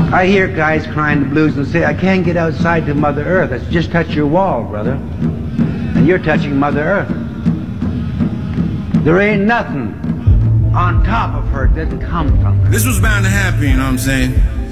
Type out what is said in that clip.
I hear guys crying the blues and say, I can't get outside to Mother Earth. That's just touch your wall, brother. And you're touching Mother Earth. There ain't nothing on top of her that doesn't come from her. This was bound to happen, you know what I'm saying?